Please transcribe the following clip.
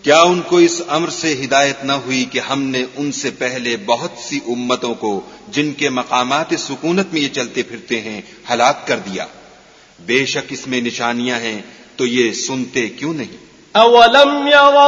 क्या उनको इस अम्र से हिदायत न हुई कि हमने उनसे पहले बहुत सी उम्मतों को जिनके मकामात सुकूनत में ये चलते फिरते हैं हलाक कर दिया। बेशक इसमें निशानियां हैं, तो ये सुनते क्यों नहीं।